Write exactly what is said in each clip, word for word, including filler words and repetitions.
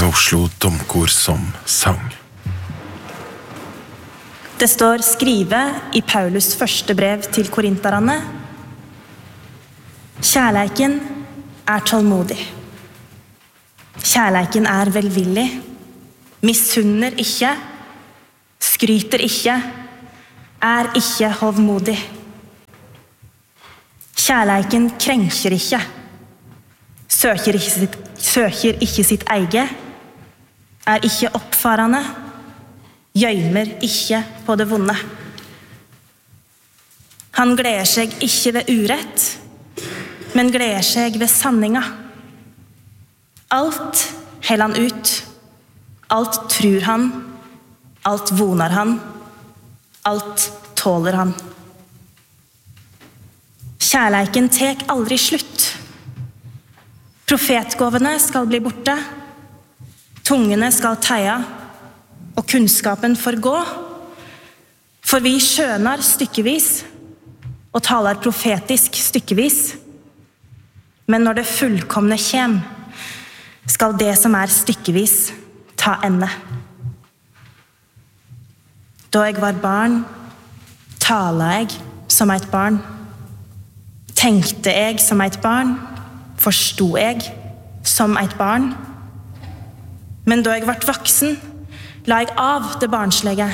var Oslo Domkor som sang. Det står skrivet i Paulus første brev til korinterne. Kjærleiken er tålmodig. Kjærleiken er velvillig. Misunner ikke. Skryter ikke. Er ikke hovmodig. Kjærleiken krenker ikke. Søker ikke sitt, søker ikke sitt eie. Er ikke oppfarende. Gjøymer ikke på det vonde. Han gleder seg ikke ved urett, men gleder seg ved sanninga. Alt heller han ut. Alt tror han. Alt vonar han. Alt tåler han. Kjærleiken tek aldri slutt. Profetgåvene skal bli borte. Tungene skal teia. Og kunnskapen forgå. For vi skjønar stykkevis og taler profetisk stykkevis. Men når det fullkomne kjem, skal det som er stykkevis ta ende. Da jeg var barn, tala jeg som et barn. Tenkte jeg som et barn, forstod jeg som et barn. Men da jeg ble voksen, la jeg av det barnslige.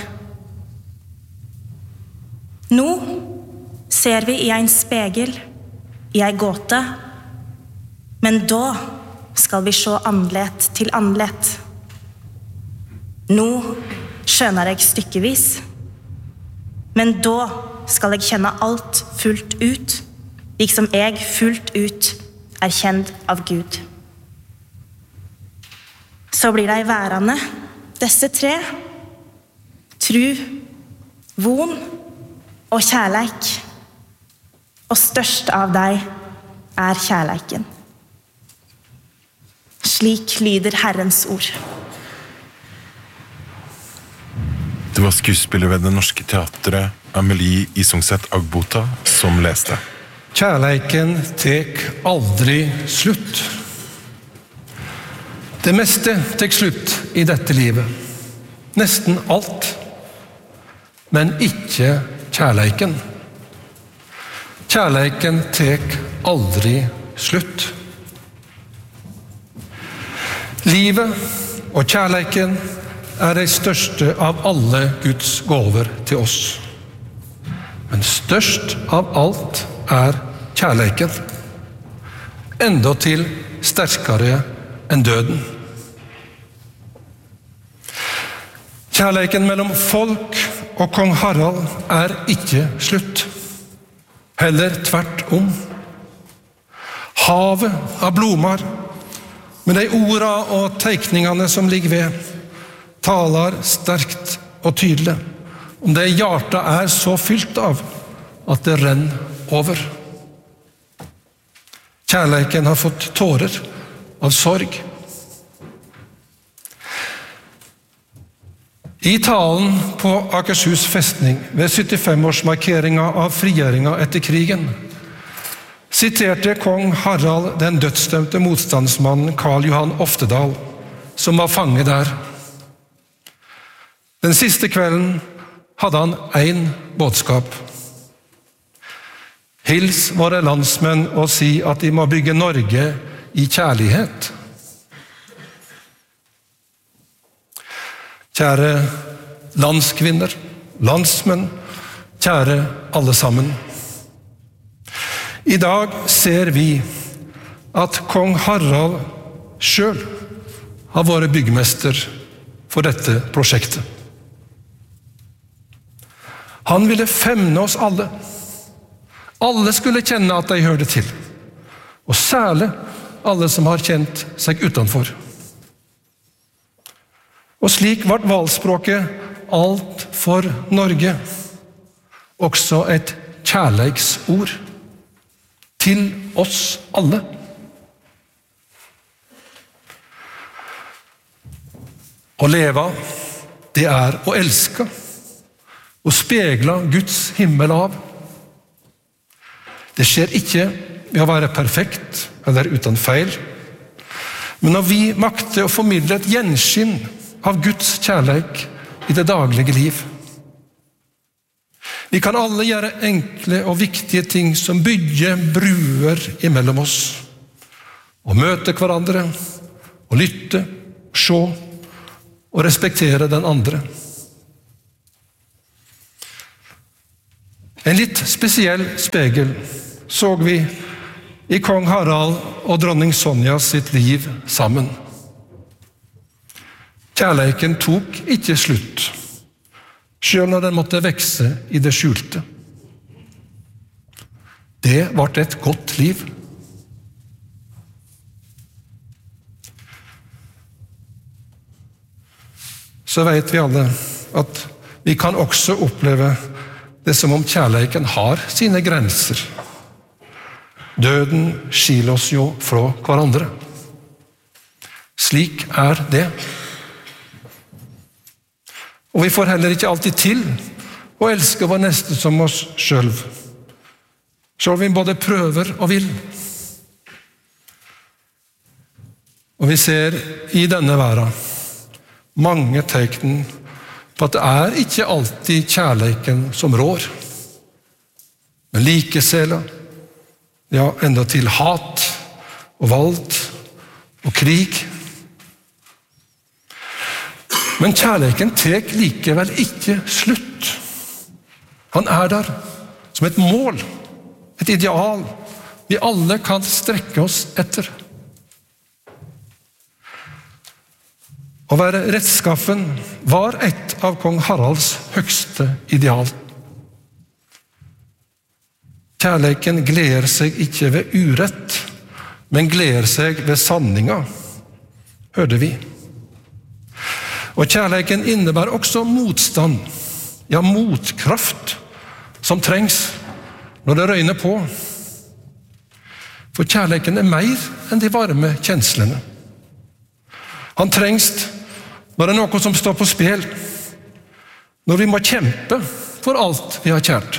Nå ser vi i en spegel, i en gåte, men da skal vi se andlet til andlet. Nå skjønner jeg stykkevis, men da skal jeg kjenne alt fullt ut, liksom jeg fullt ut er kjent av Gud. Så blir de værende, disse tre, tru, von og kjærleik, og størst av deg er kjærleiken. Slik lyder Herrens ord. Det var skuespiller ved Det Norske Teatret, Amelie Isungset Agbota, som leste. Kjærleiken tek aldri slutt. Det meste tek slutt i dette livet. Nesten alt. Men ikke kjærleiken. Kjærleiken tek aldri slutt. Livet og kjærleiken er de største av alle Guds gåver til oss. Men størst av alt er kjærleiken. Enda til sterkere enn døden. Kjærleiken mellom folk og kong Harald er ikke slutt. Heller tvert om. Havet av blomar, med de orda og teikningene som ligger ved, taler sterkt og tydelig om det hjertet er så fylt av at det renner over. Kjærleiken har fått tårer av sorg. I talen på Akershus festning ved syttifem-årsmarkeringen av frigjøringen etter krigen siterte kong Harald den dødsdømte motstandsmannen Karl Johan Oftedal, som var fanget der. Den siste kvelden hadde han en budskap. Hils våre landsmenn og si at de må bygge Norge i kjærlighet. Kjære landskvinner, landsmenn, kjære alle sammen. I dag ser vi at kong Harald selv har vært byggmester for dette prosjektet. Han ville femne oss alle. Alle skulle kjenne at de hørte til. Og særlig alle som har kjent seg utenfor. Og slik ble valgspråket alt for Norge. Også et kjærleiksord. Til oss alle. Å leve, det er å elske. Å spegle Guds himmel av. Det skjer ikke ved å være perfekt eller uten feil, Men når vi makter å formidle et gjenskinn av Guds kjærleik i det daglige liv. Vi kan alle gjøre enkle og viktige ting som bygger bruer imellom oss. Og møte hverandre, og lytte, se og respektere den andre. En litt spesiell spegel så vi i kong Harald og dronning Sonja sitt liv sammen. Kjærleiken tok ikke slutt, selv når den måtte vekse i det skjulte. Det var et godt liv. Så vet vi alle at vi kan også oppleve det som om kjærleiken har sine grenser. Døden skiller oss jo fra hverandre. Slik er det. Og vi får heller ikke alltid til å elske vår neste som oss selv. Selv om vi både prøver og vil. Og vi ser i denne verden mange tegn på at det er ikke alltid kjærleiken som rår. Men likesela, ja, enda til hat og vold og krig. Men kjærleiken tek likevel ikke slutt. Han er der som et mål, et ideal vi alle kan strekke oss etter. Å være rettskaffen var et av kong Haralds høgste ideal. Kjærleiken gleder seg ikke ved urett, men gleder seg ved sanninga, hørte vi. Og kjærleiken innebærer også motstand, ja motkraft, som trengs når det røyner på. For kjærleiken er mer enn de varme kjenslene. Han trengs når det er noe som står på spill, når vi må kjempe for alt vi har kjært.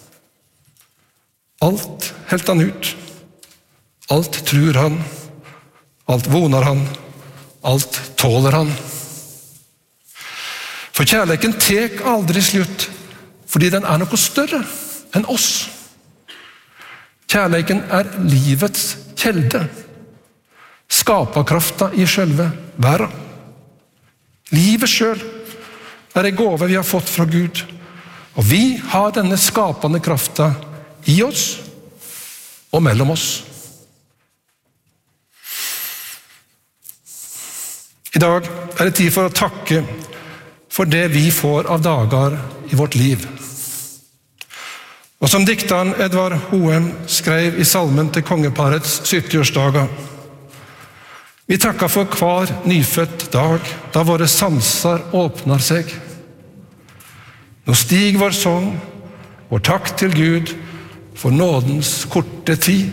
Alt helt han ut. Alt tror han. Alt voner han. Alt tåler han. For kjærleiken tek aldri slutt, fordi den er noe større enn oss. Kjærleiken er livets kjelde. Skaperkrafta i selve verden. Livet selv er en gåve vi har fått fra Gud, og vi har denne skapende krafta i oss og mellom oss. I dag er det tid for å takke for det vi får av dager i vårt liv. Og som dikteren Edvard Hoem skrev i salmen til kongeparets syttiårsdager, vi takker for hver nyfødt dag, da våre sanser åpner seg. Nå stig vår sång, vår takk til Gud, for nådens korte tid.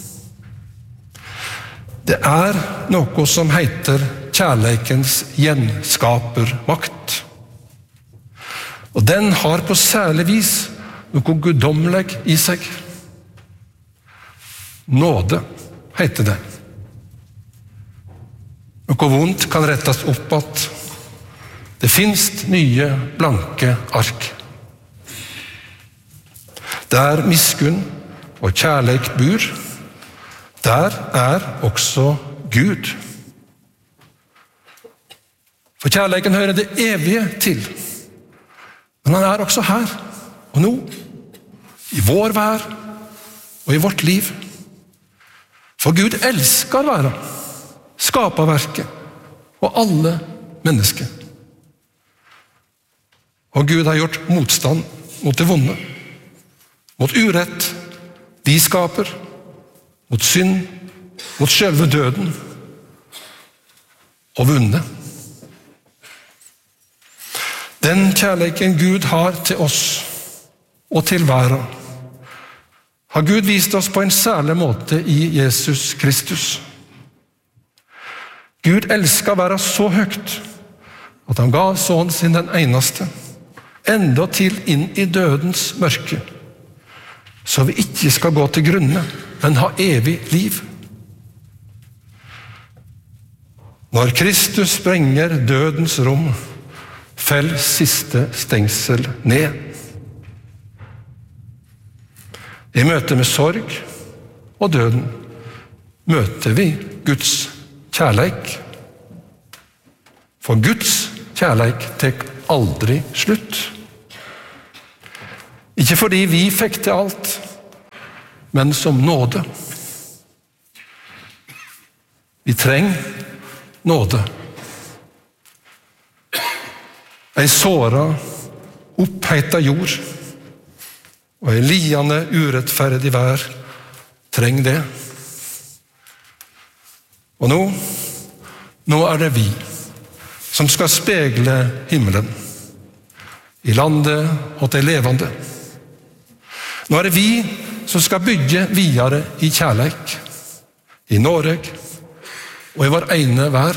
Det er noe som heter kjærleikens gjenskapermakt. Og den har på særlig vis noe guddommelig i seg. Nåde heter det. Noe vondt kan rettes opp at det finnes nye blanke ark. Der miskunn og kjærleik bor, der er også Gud. For kjærleiken hører det evige til, men han er også her og nå, i vår vær og i vårt liv. For Gud elsker verden, skaperverket og alle mennesker. Og Gud har gjort motstand mot det vonde, mot urett de skaper, mot synd, mot selve døden, og vunnet. Den kjærleiken Gud har til oss og til verden, har Gud vist oss på en særlig måte i Jesus Kristus. Gud elsker verden så høyt at han ga sønnen sin den eneste, enda til inn i dødens mørke, så vi ikke skal gå til grunne, men ha evig liv. Når Kristus sprenger dødens rom, fell siste stengsel ned. I møte med sorg og døden møter vi Guds kjærleik. For Guds kjærleik tek aldri slutt. Ikke fordi vi fikk til alt, men som nåde. Vi trenger nåde. Ei såra, oppheita jord og ei liende urettferdig vær trenger det. Og nå, nå er det vi som skal spegle himmelen i landet og til levende. Nå er det vi som skal bygge videre i kjærleik, i Norge og i vår ene vær.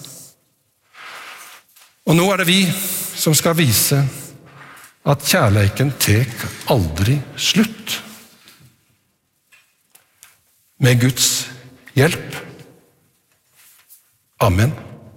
Og nå er det vi som skal vise at kjærleiken tek aldri slutt. Med Guds hjelp. Amen.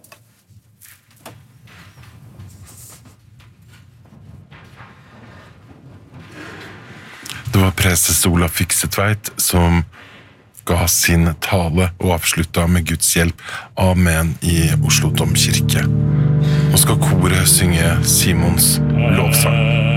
Det var preses Olav Fiksetveit som ga sin tale og avslutta med Guds hjelp. Amen i Oslo Domkirke. Nå skal koret synge Simons lovsang.